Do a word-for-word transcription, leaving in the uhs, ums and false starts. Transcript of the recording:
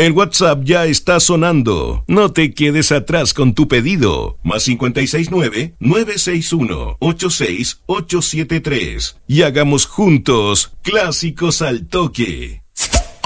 El WhatsApp ya está sonando. No te quedes atrás con tu pedido. Más cincuenta y seis nueve, nueve seis uno, ocho seis ocho siete tres. Y hagamos juntos Clásicos al Toque.